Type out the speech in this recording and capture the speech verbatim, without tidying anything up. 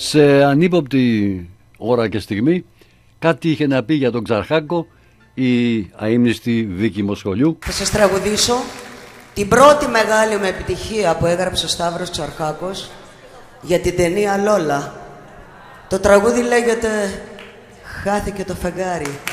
Σε ανύποπτη ώρα και στιγμή κάτι είχε να πει για τον Ξαρχάκο η αείμνηστη Βίκη Μοσχολιού. Θα σας τραγουδήσω την πρώτη μεγάλη μου επιτυχία που έγραψε ο Σταύρος Ξαρχάκος για την ταινία Λόλα. Το τραγούδι λέγεται «Χάθηκε το φεγγάρι».